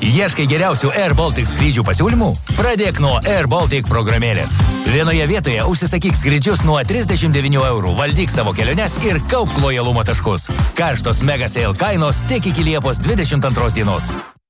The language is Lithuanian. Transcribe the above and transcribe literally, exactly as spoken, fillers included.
Ieškai geriausių Air Baltic skrydžių pasiūlymų? Pradėk nuo Air Baltic programėlės. Vienoje vietoje užsisakyk skrydžius nuo trisdešimt devynių eurų, valdyk savo keliones ir kaupk lojalumo taškus. Karštos mega sale kainos tik iki Liepos dvidešimt antros dienos.